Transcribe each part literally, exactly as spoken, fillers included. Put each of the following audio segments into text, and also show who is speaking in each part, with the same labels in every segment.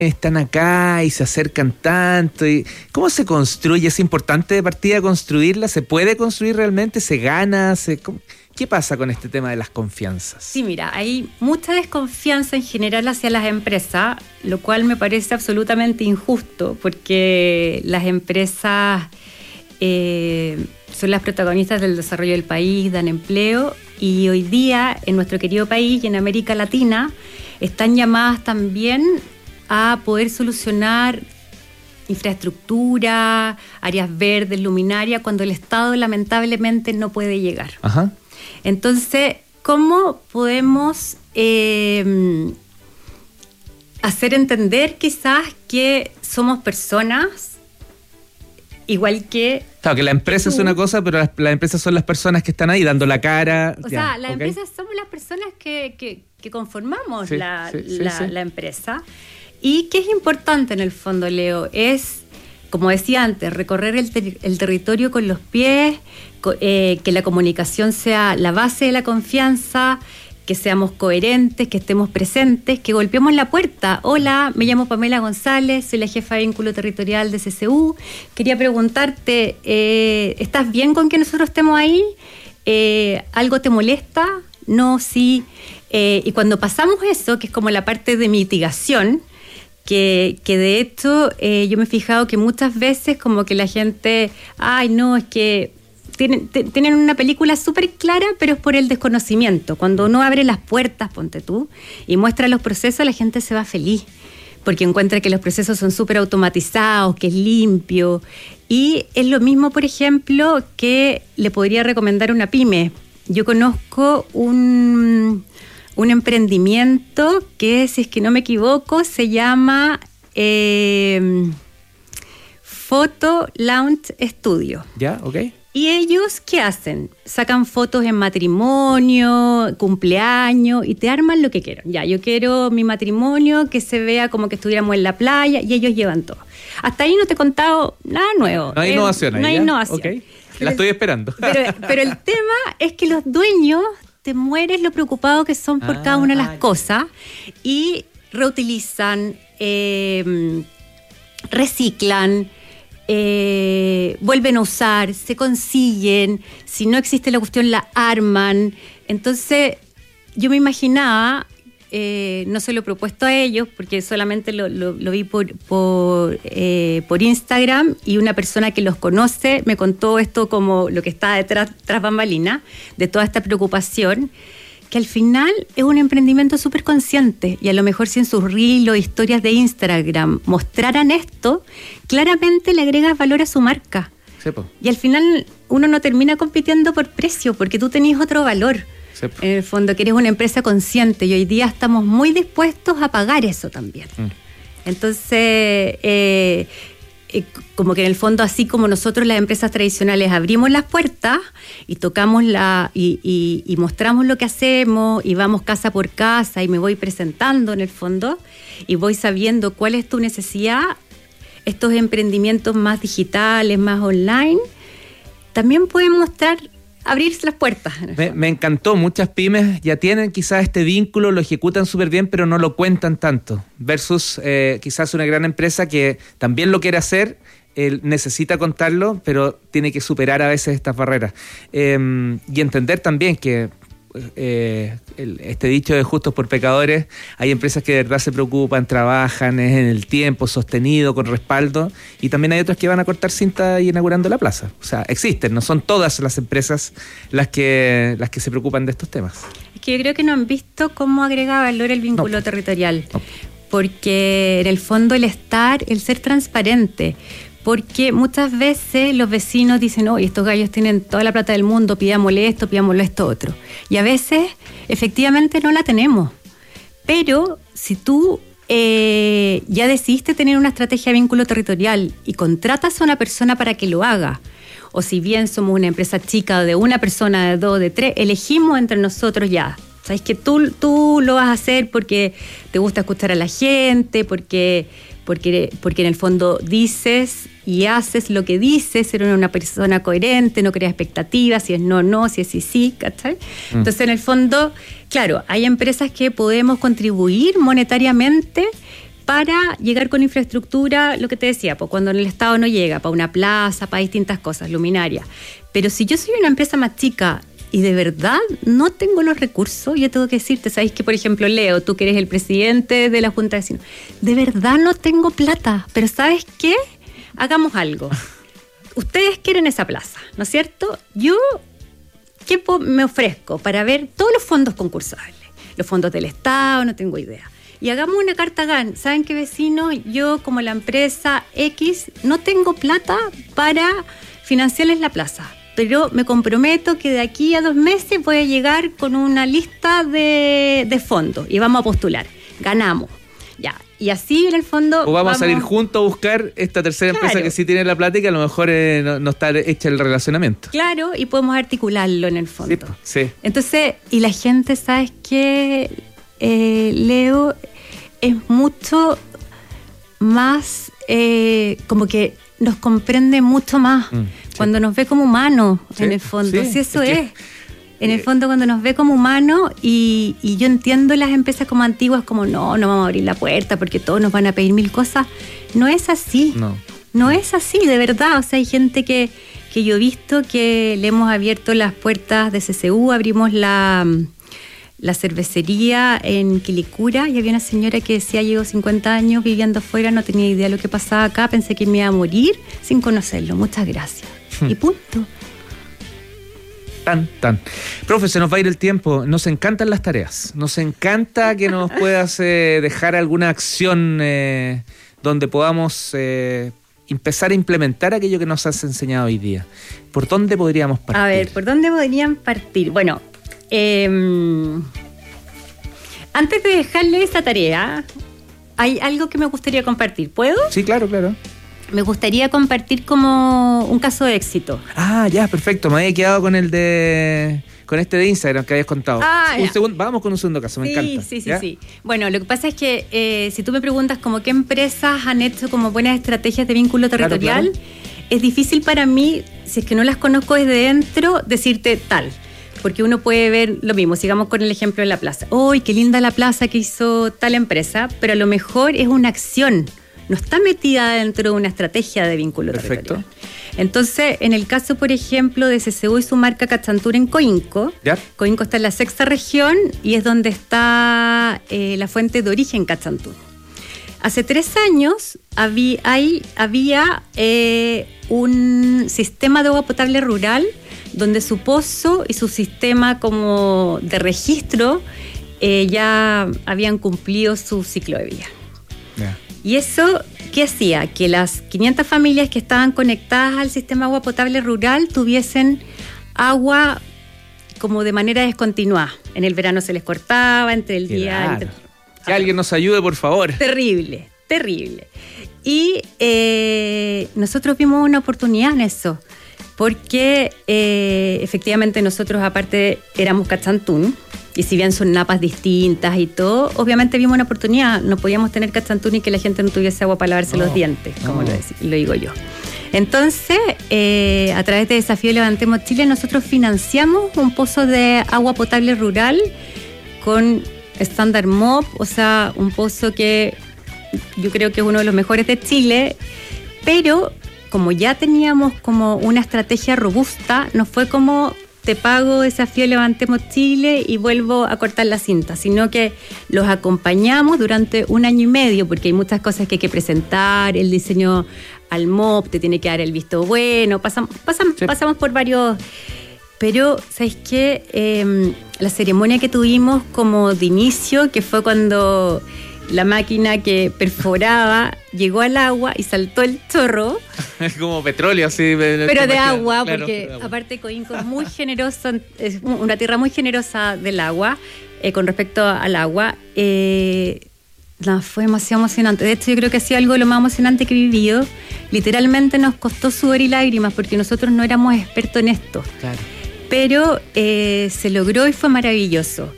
Speaker 1: están acá y se acercan tanto. Y ¿cómo se construye? ¿Es importante de partida construirla? ¿Se puede construir realmente? ¿Se gana? ¿Se, cómo? ¿Qué pasa con este tema de las confianzas?
Speaker 2: Sí, mira, hay mucha desconfianza en general hacia las empresas, lo cual me parece absolutamente injusto, porque las empresas eh, son las protagonistas del desarrollo del país, dan empleo, y hoy día en nuestro querido país y en América Latina están llamadas también a poder solucionar infraestructura, áreas verdes, luminaria, cuando el Estado lamentablemente no puede llegar.
Speaker 1: Ajá.
Speaker 2: Entonces, ¿cómo podemos eh, hacer entender quizás que somos personas igual que...
Speaker 1: Claro, que la empresa es una cosa, pero las, las empresas son las personas que están ahí dando la cara.
Speaker 2: O
Speaker 1: ya,
Speaker 2: sea, las
Speaker 1: ¿okay?
Speaker 2: empresas somos las personas que, que, que conformamos
Speaker 1: sí,
Speaker 2: la,
Speaker 1: sí, sí,
Speaker 2: la,
Speaker 1: sí.
Speaker 2: la empresa. Y qué es importante en el fondo, Leo, es, como decía antes, recorrer el, ter- el territorio con los pies, co- eh, que la comunicación sea la base de la confianza, que seamos coherentes, que estemos presentes, que golpeemos la puerta. Hola, me llamo Pamela González, soy la jefa de vínculo territorial de C C U. Quería preguntarte, eh, ¿estás bien con que nosotros estemos ahí? Eh, ¿Algo te molesta? No, sí. Eh, y cuando pasamos eso, que es como la parte de mitigación, que, que de hecho eh, yo me he fijado que muchas veces como que la gente, ay no, es que tienen, te, tienen una película súper clara, pero es por el desconocimiento. Cuando uno abre las puertas, ponte tú, y muestra los procesos, la gente se va feliz, porque encuentra que los procesos son súper automatizados, que es limpio. Y es lo mismo, por ejemplo, que le podría recomendar a una pyme. Yo conozco un... un emprendimiento que, si es que no me equivoco, se llama eh, Photo Launch Studio.
Speaker 1: ¿Ya? ¿Ok?
Speaker 2: ¿Y ellos qué hacen? Sacan fotos en matrimonio, cumpleaños, y te arman lo que quieran. Ya, yo quiero mi matrimonio que se vea como que estuviéramos en la playa, y ellos llevan todo. Hasta ahí no te he contado nada nuevo.
Speaker 1: No hay
Speaker 2: eh,
Speaker 1: innovación ahí.
Speaker 2: No hay
Speaker 1: ¿ya?
Speaker 2: innovación.
Speaker 1: Okay. La estoy esperando.
Speaker 2: Pero, pero el tema es que los dueños... te mueres lo preocupado que son por ah, cada una de las ah, cosas y reutilizan, eh, reciclan, eh, vuelven a usar, se consiguen, si no existe la cuestión la arman. Entonces yo me imaginaba, eh, no se lo he propuesto a ellos porque solamente lo, lo, lo vi por, por, eh, por Instagram, y una persona que los conoce me contó esto como lo que está detrás tras bambalina de toda esta preocupación, que al final es un emprendimiento súper consciente, y a lo mejor si en sus reels o historias de Instagram mostraran esto, claramente le agregas valor a su marca.
Speaker 1: Sí, po.
Speaker 2: Y al final uno no termina compitiendo por precio, porque tú tenés otro valor. En el fondo, que eres una empresa consciente, y hoy día estamos muy dispuestos a pagar eso también. Mm. Entonces, eh, eh, como que en el fondo, así como nosotros las empresas tradicionales abrimos las puertas y tocamos la y, y, y mostramos lo que hacemos, y vamos casa por casa, y me voy presentando en el fondo, y voy sabiendo cuál es tu necesidad, estos emprendimientos más digitales, más online, también pueden mostrar... abrirse las puertas.
Speaker 1: Me, me encantó, muchas pymes ya tienen quizás este vínculo, lo ejecutan súper bien, pero no lo cuentan tanto, versus eh, quizás una gran empresa que también lo quiere hacer, eh, necesita contarlo, pero tiene que superar a veces estas barreras. Eh, y entender también que eh, el, este dicho de justos por pecadores, hay empresas que de verdad se preocupan, trabajan es en el tiempo, sostenido, con respaldo, y también hay otras que van a cortar cinta y inaugurando la plaza. O sea, existen, no son todas las empresas las que las que se preocupan de estos temas.
Speaker 2: Es que yo creo que no han visto cómo agrega valor el vínculo no. territorial, no. porque en el fondo el estar, el ser transparente, porque muchas veces los vecinos dicen, oye, estos gallos tienen toda la plata del mundo, pidámosle esto, pidámosle esto otro. Y a veces, efectivamente, no la tenemos. Pero si tú eh, ya decidiste tener una estrategia de vínculo territorial y contratas a una persona para que lo haga, o si bien somos una empresa chica de una persona, de dos, de tres, elegimos entre nosotros ya. Sabes que tú, tú lo vas a hacer porque te gusta escuchar a la gente, porque... Porque, porque en el fondo dices y haces lo que dices, eres una persona coherente, no creas expectativas, si es no, no, si es sí, sí, ¿cachai? Mm. Entonces, en el fondo, claro, hay empresas que podemos contribuir monetariamente para llegar con infraestructura, lo que te decía, pues cuando el Estado no llega, para una plaza, para distintas cosas, luminarias. Pero si yo soy una empresa más chica y de verdad no tengo los recursos, yo tengo que decirte, ¿sabes que por ejemplo, Leo, tú que eres el presidente de la Junta de Vecinos, de verdad no tengo plata, pero ¿sabes qué? Hagamos algo. Ustedes quieren esa plaza, ¿no es cierto? Yo, ¿qué me ofrezco para ver todos los fondos concursables? Los fondos del Estado, no tengo idea. Y hagamos una carta G A N. ¿Saben qué, vecinos? Yo, como la empresa X, no tengo plata para financiarles la plaza, pero me comprometo que de aquí a dos meses voy a llegar con una lista de, de fondos y vamos a postular. Ganamos. Ya. Y así, en el fondo...
Speaker 1: O vamos, vamos a salir juntos a buscar esta tercera claro. empresa que sí tiene la plata y que a lo mejor eh, no, no está hecha el relacionamiento.
Speaker 2: Claro, y podemos articularlo en el fondo.
Speaker 1: Sí. sí.
Speaker 2: Entonces, y la gente, ¿sabes qué, eh, Leo? Es mucho más, eh, como que nos comprende mucho más. Mm, sí. Cuando nos ve como humanos, sí. en el fondo. Sí, sí eso es. es. En el fondo, cuando nos ve como humanos, y, y yo entiendo las empresas como antiguas, como no, no vamos a abrir la puerta porque todos nos van a pedir mil cosas. No es así.
Speaker 1: No.
Speaker 2: No es así, de verdad. O sea, hay gente que, que yo he visto que le hemos abierto las puertas de C C U, abrimos la, la cervecería en Quilicura, y había una señora que decía, llevo cincuenta años viviendo afuera, no tenía idea de lo que pasaba acá, pensé que me iba a morir sin conocerlo. Muchas gracias. Y punto.
Speaker 1: Tan, tan. Profe, se nos va a ir el tiempo. Nos encantan las tareas. Nos encanta que nos puedas eh, dejar alguna acción eh, donde podamos eh, empezar a implementar aquello que nos has enseñado hoy día. ¿Por dónde podríamos partir?
Speaker 2: A ver, ¿por dónde podrían partir? Bueno, eh, antes de dejarle esta tarea, hay algo que me gustaría compartir. ¿Puedo?
Speaker 1: Sí, claro, claro.
Speaker 2: Me gustaría compartir como un caso de éxito.
Speaker 1: Ah, ya, perfecto. Me había quedado con el de... con este de Instagram que habías contado.
Speaker 2: Ah,
Speaker 1: un segundo, vamos con un segundo caso, me
Speaker 2: sí,
Speaker 1: encanta.
Speaker 2: Sí, sí,
Speaker 1: ¿ya?
Speaker 2: sí. Bueno, lo que pasa es que eh, si tú me preguntas como qué empresas han hecho como buenas estrategias de vínculo territorial, claro, claro. Es difícil para mí, si es que no las conozco desde dentro, decirte tal. Porque uno puede ver lo mismo, sigamos con el ejemplo de la plaza. ¡Uy, qué linda la plaza que hizo tal empresa! Pero a lo mejor es una acción. No está metida dentro de una estrategia de vínculo
Speaker 1: Perfecto.
Speaker 2: territorial. Entonces, en el caso, por ejemplo, de C C U y su marca Cachantur en Coinco,
Speaker 1: ¿ya?
Speaker 2: Coinco está en la sexta región y es donde está eh, la fuente de origen Cachantur. Hace tres años había, ahí, había eh, un sistema de agua potable rural donde su pozo y su sistema como de registro eh, ya habían cumplido su ciclo de vida.
Speaker 1: Yeah.
Speaker 2: Y eso, ¿qué hacía? Que las quinientas familias que estaban conectadas al sistema agua potable rural tuviesen agua como de manera descontinuada. En el verano se les cortaba, entre el día...
Speaker 1: Claro.
Speaker 2: Entre...
Speaker 1: Que alguien nos ayude, por favor.
Speaker 2: Terrible, terrible. Y eh, nosotros vimos una oportunidad en eso, porque eh, efectivamente nosotros aparte éramos Cachantún, y si bien son napas distintas y todo, obviamente vimos una oportunidad. No podíamos tener Cachantún y que la gente no tuviese agua para lavarse no, los dientes, como no. lo, decí, lo digo yo. Entonces, eh, a través de Desafío Levantemos Chile, nosotros financiamos un pozo de agua potable rural con Standard M O P, o sea, un pozo que yo creo que es uno de los mejores de Chile, pero como ya teníamos como una estrategia robusta, nos fue como... te pago Desafío Levantemos Chile y vuelvo a cortar la cinta, sino que los acompañamos durante un año y medio, porque hay muchas cosas que hay que presentar, el diseño al M O P te tiene que dar el visto bueno, pasam, pasam, sí. pasamos por varios... Pero, ¿sabes qué? Eh, la ceremonia que tuvimos como de inicio, que fue cuando la máquina que perforaba llegó al agua y saltó el chorro.
Speaker 1: Es como petróleo, así.
Speaker 2: Pero de agua,
Speaker 1: claro,
Speaker 2: porque
Speaker 1: de agua. Aparte
Speaker 2: Coinco es muy generoso, es una tierra muy generosa del agua, eh, con respecto al agua. Eh, no, fue demasiado emocionante. De hecho, yo creo que ha sido algo de lo más emocionante que he vivido. Literalmente nos costó sudor y lágrimas, porque nosotros no éramos expertos en esto.
Speaker 1: Claro.
Speaker 2: Pero eh, se logró y fue maravilloso.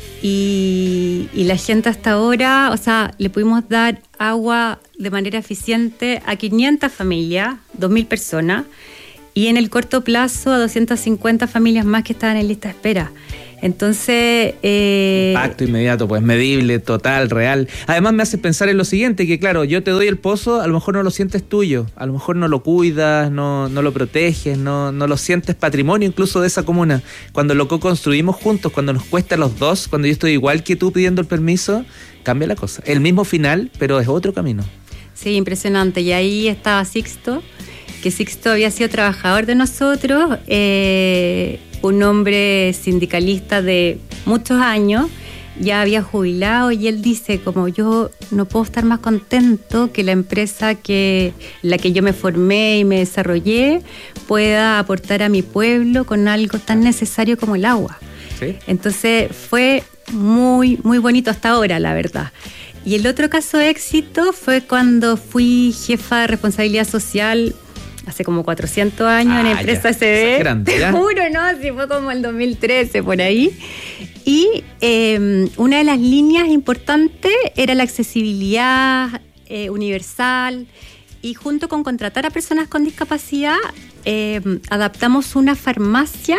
Speaker 2: Y, y la gente hasta ahora, o sea, le pudimos dar agua de manera eficiente a quinientas familias, dos mil personas, y en el corto plazo a doscientas cincuenta familias más que estaban en lista de espera. Entonces... Eh,
Speaker 1: Impacto inmediato, pues medible, total, real. Además me hace pensar en lo siguiente, que claro, yo te doy el pozo, a lo mejor no lo sientes tuyo, a lo mejor no lo cuidas, no, no lo proteges, no, no lo sientes patrimonio incluso de esa comuna. Cuando lo co-construimos juntos, cuando nos cuesta a los dos, cuando yo estoy igual que tú pidiendo el permiso, cambia la cosa. El mismo final, pero es otro camino.
Speaker 2: Sí, impresionante. Y ahí estaba Sixto, que Sixto había sido trabajador de nosotros, eh, un hombre sindicalista de muchos años, ya había jubilado, y él dice, como yo no puedo estar más contento que la empresa que la que yo me formé y me desarrollé pueda aportar a mi pueblo con algo tan necesario como el agua. ¿Sí? Entonces fue muy, muy bonito hasta ahora, la verdad. Y el otro caso de éxito fue cuando fui jefa de responsabilidad social hace como cuatrocientos años ah, en la empresa S B. Te juro, ¿no? Sí, fue como el dos mil trece, por ahí. Y eh, una de las líneas importantes era la accesibilidad eh, universal. Y junto con contratar a personas con discapacidad, eh, adaptamos una farmacia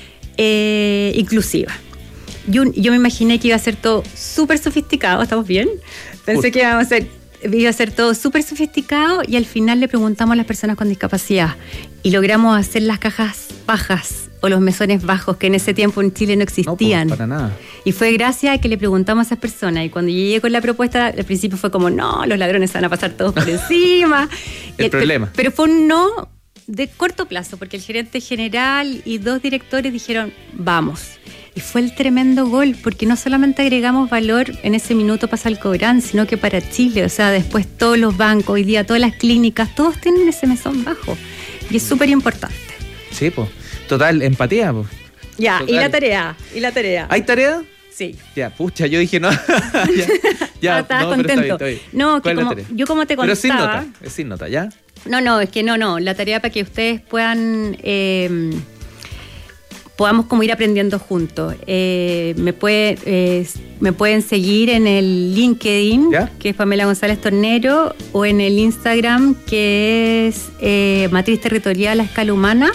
Speaker 2: eh, inclusiva. Yo, yo me imaginé que iba a ser todo súper sofisticado, ¿estamos bien? Pensé Justo. que íbamos a ser... iba a ser todo súper sofisticado, y al final le preguntamos a las personas con discapacidad y logramos hacer las cajas bajas o los mesones bajos, que en ese tiempo en Chile no existían.
Speaker 1: No, pues, para nada.
Speaker 2: Y fue gracias a que le preguntamos a esas personas, y cuando yo llegué con la propuesta, al principio fue como, no, los ladrones van a pasar todos por encima.
Speaker 1: el y, problema.
Speaker 2: Pero, pero fue un no de corto plazo, porque el gerente general y dos directores dijeron, vamos. Y fue el tremendo gol, porque no solamente agregamos valor en ese minuto para Salcobrán, sino que para Chile. O sea, después todos los bancos, hoy día todas las clínicas, todos tienen ese mesón bajo. Y es súper importante.
Speaker 1: Sí, pues. Total, empatía, pues.
Speaker 2: Ya,
Speaker 1: Total.
Speaker 2: y la tarea, y la tarea.
Speaker 1: ¿Hay tarea?
Speaker 2: Sí.
Speaker 1: Ya, pucha, yo dije no. ya, ya
Speaker 2: ah, estabas
Speaker 1: no,
Speaker 2: contento.
Speaker 1: Pero está bien, está bien.
Speaker 2: No, que como, yo como te contaba...
Speaker 1: Pero sin nota, es sin nota, ¿ya?
Speaker 2: No, no, es que no, no. La tarea para que ustedes puedan... Eh, podamos como ir aprendiendo juntos. Eh, me, puede, eh, me pueden seguir en el LinkedIn, ¿ya? Que es Pamela González Tornero, o en el Instagram, que es eh, Matriz Territorial a Escala Humana,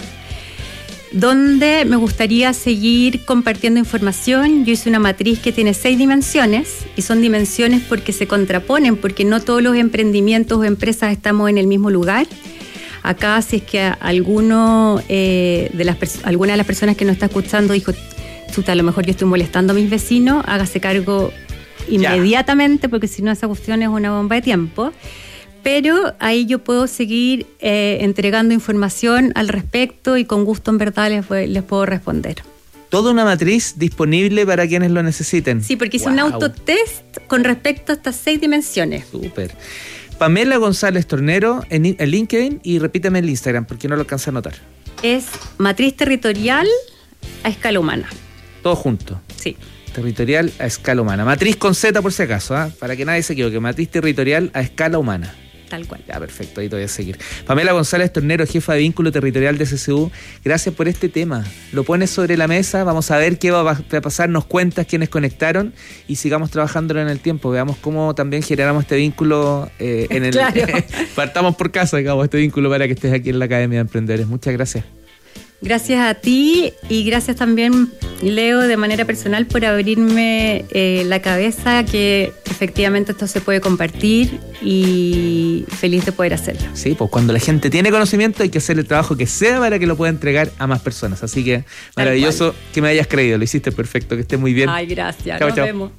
Speaker 2: donde me gustaría seguir compartiendo información. Yo hice una matriz que tiene seis dimensiones, y son dimensiones porque se contraponen, porque no todos los emprendimientos o empresas estamos en el mismo lugar. Acá, si es que alguno eh, de las pers- alguna de las personas que nos está escuchando dijo, chuta, a lo mejor yo estoy molestando a mis vecinos, hágase cargo inmediatamente, porque si no esa cuestión es una bomba de tiempo. Pero ahí yo puedo seguir eh, entregando información al respecto, y con gusto en verdad les, les puedo responder.
Speaker 1: Toda una matriz disponible para quienes lo necesiten.
Speaker 2: Sí, porque hice
Speaker 1: wow.
Speaker 2: un autotest con respecto a estas seis dimensiones.
Speaker 1: Súper. Pamela González Tornero en, en LinkedIn, y repítame el Instagram porque no lo alcancé a anotar.
Speaker 2: Es Matriz Territorial a Escala Humana.
Speaker 1: Todo junto.
Speaker 2: Sí.
Speaker 1: Territorial a Escala Humana. Matriz con Z por si acaso, ¿eh? Para que nadie se equivoque. Matriz Territorial a Escala Humana.
Speaker 2: Tal cual.
Speaker 1: Ya, perfecto, ahí te voy a seguir. Pamela González Tornero, jefa de vínculo territorial de C C U, gracias por este tema. Lo pones sobre la mesa, vamos a ver qué va a pasar, nos cuentas quiénes conectaron, y sigamos trabajándolo en el tiempo. Veamos cómo también generamos este vínculo eh, en el...
Speaker 2: Claro.
Speaker 1: Partamos por casa, digamos, este vínculo para que estés aquí en la Academia de Emprendedores. Muchas gracias.
Speaker 2: Gracias a ti, y gracias también, Leo, de manera personal, por abrirme eh, la cabeza, que efectivamente esto se puede compartir, y feliz de poder hacerlo.
Speaker 1: Sí, pues cuando la gente tiene conocimiento hay que hacer el trabajo que sea para que lo pueda entregar a más personas. Así que maravilloso que me hayas creído, lo hiciste perfecto, que estés muy bien.
Speaker 2: Ay, gracias,
Speaker 1: chau,
Speaker 2: nos
Speaker 1: chau.
Speaker 2: vemos.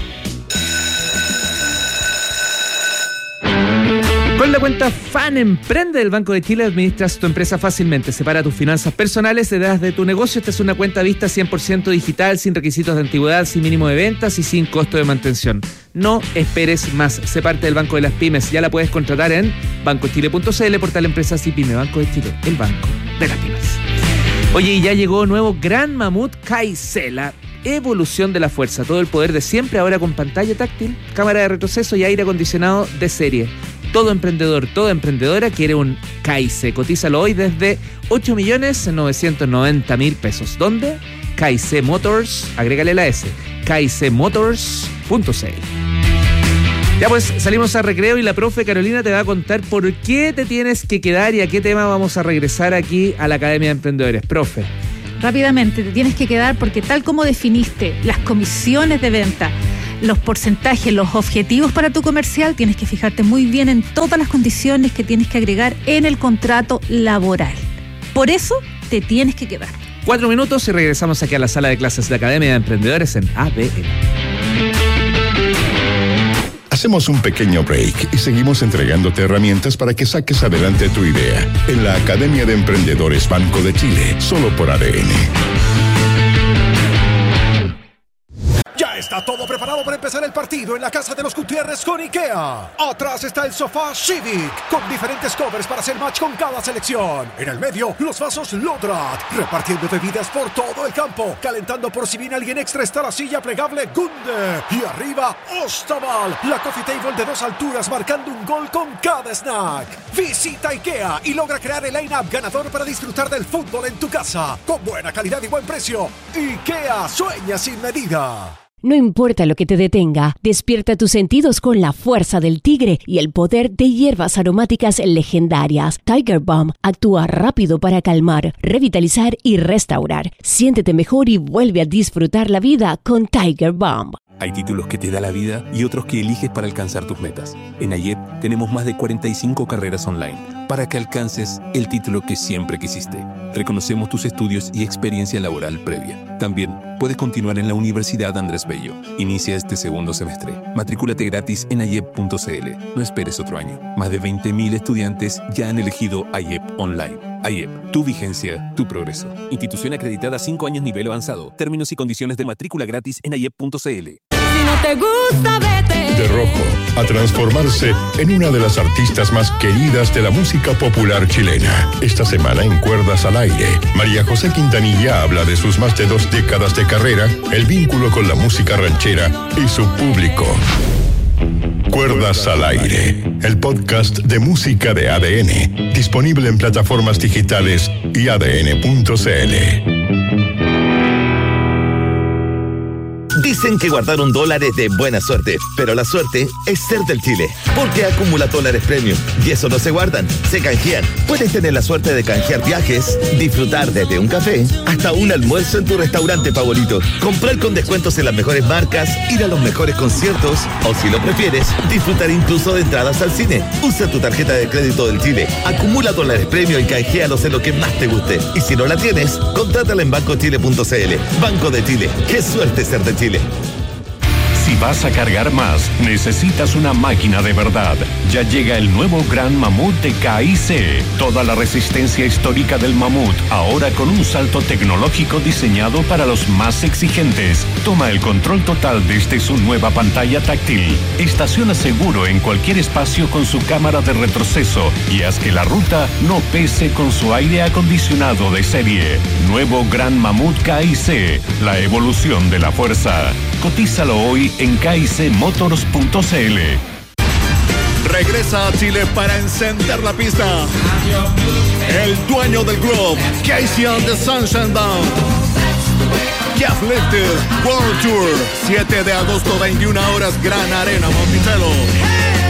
Speaker 1: Con la cuenta Fan Emprende del Banco de Chile administras tu empresa fácilmente. Separa tus finanzas personales de las de tu negocio. Esta es una cuenta vista cien por ciento digital, sin requisitos de antigüedad, sin mínimo de ventas y sin costo de mantención. No esperes más. Sé parte del Banco de las Pymes. Ya la puedes contratar en banco chile punto c l, portal Empresas y Pyme. Banco de Chile, el banco de las pymes. Oye, y ya llegó nuevo Gran Mamut Kaizen, la evolución de la fuerza. Todo el poder de siempre, ahora con pantalla táctil, cámara de retroceso y aire acondicionado de serie. Todo emprendedor, toda emprendedora quiere un Kaizen. Cotízalo hoy desde ocho millones novecientos noventa mil pesos. ¿Dónde? Kaizen Motors, agrégale la S, kaizen motors punto c l. Ya pues, salimos a recreo y la profe Carolina te va a contar por qué te tienes que quedar y a qué tema vamos a regresar aquí a la Academia de Emprendedores. Profe.
Speaker 3: rápidamente, te tienes que quedar porque tal como definiste las comisiones de venta, los porcentajes, los objetivos para tu comercial, tienes que fijarte muy bien en todas las condiciones que tienes que agregar en el contrato laboral. Por eso te tienes que quedar.
Speaker 1: Cuatro minutos y regresamos aquí a la sala de clases de Academia de Emprendedores en A B N.
Speaker 4: Hacemos un pequeño break y seguimos entregándote herramientas para que saques adelante tu idea en la Academia de Emprendedores Banco de Chile, solo por A D N.
Speaker 5: Ya está todo preparado para empezar el partido en la casa de los Gutiérrez con IKEA. Atrás está el sofá Civic, con diferentes covers para hacer match con cada selección. En el medio, los vasos Lodrat, repartiendo bebidas por todo el campo. Calentando por si viene alguien extra está la silla plegable Gunde. Y arriba, Ostaval, la coffee table de dos alturas marcando un gol con cada snack. Visita IKEA y logra crear el line-up ganador para disfrutar del fútbol en tu casa. Con buena calidad y buen precio. IKEA, sueña sin medida.
Speaker 6: No importa lo que te detenga, despierta tus sentidos con la fuerza del tigre y el poder de hierbas aromáticas legendarias. Tiger Balm actúa rápido para calmar, revitalizar y restaurar. Siéntete mejor y vuelve a disfrutar la vida con Tiger Balm.
Speaker 7: Hay títulos que te da la vida y otros que eliges para alcanzar tus metas. En AYEP tenemos más de cuarenta y cinco carreras online para que alcances el título que siempre quisiste. Reconocemos tus estudios y experiencia laboral previa. También puedes continuar en la Universidad Andrés Bello. Inicia este segundo semestre. Matricúlate gratis en ayep punto c l. No esperes otro año. Más de veinte mil estudiantes ya han elegido AYEP Online. AYEP, tu vigencia, tu progreso. Institución acreditada cinco años nivel avanzado. Términos y condiciones de matrícula gratis en ayep punto c l.
Speaker 8: Si no te gusta, vete.
Speaker 4: De rojo a transformarse en una de las artistas más queridas de la música popular chilena. Esta semana en Cuerdas al Aire, María José Quintanilla habla de sus más de dos décadas de carrera, el vínculo con la música ranchera y su público. Cuerdas al Aire, el podcast de música de A D N, disponible en plataformas digitales y a d n punto c l.
Speaker 9: Dicen que guardaron dólares de buena suerte, pero la suerte es ser del Chile, porque acumula dólares premium y eso no se guardan, se canjean. Puedes tener la suerte de canjear viajes, disfrutar desde un café hasta un almuerzo en tu restaurante favorito, comprar con descuentos en las mejores marcas, ir a los mejores conciertos o, si lo prefieres, disfrutar incluso de entradas al cine. Usa tu tarjeta de crédito del Chile, acumula dólares premium y canjealos en lo que más te guste. Y si no la tienes, contrátala en banco chile punto c l. Banco de Chile, qué suerte ser de Chile.
Speaker 10: Si vas a cargar más, necesitas una máquina de verdad. Ya llega el nuevo Gran Mamut de K I C. Toda la resistencia histórica del Mamut, ahora con un salto tecnológico diseñado para los más exigentes. Toma el control total desde su nueva pantalla táctil. Estaciona seguro en cualquier espacio con su cámara de retroceso y haz que la ruta no pese con su aire acondicionado de serie. Nuevo Gran Mamut K I C, la evolución de la fuerza. Cotízalo hoy en k i c motors punto c l.
Speaker 11: Regresa a Chile para encender la pista. El dueño del club, Casey and the Sunshine Band. Calf Lifted World Tour, siete de agosto, veintiuna horas, Gran Arena Monticello.